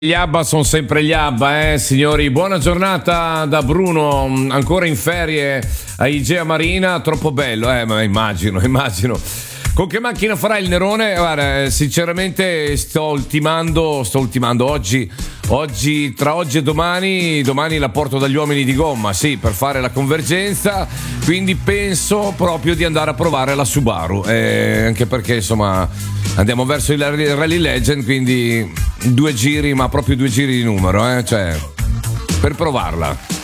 Gli ABBA sono sempre gli ABBA, signori. Buona giornata da Bruno, ancora in ferie a Igea Marina, troppo bello, ma immagino. Con che macchina farà il Nerone? Guarda, sinceramente sto ultimando oggi, tra oggi e domani la porto dagli uomini di gomma, sì, per fare la convergenza, quindi penso proprio di andare a provare la Subaru, anche perché insomma andiamo verso il Rally Legend, quindi 2 giri, ma proprio 2 giri di numero, cioè per provarla.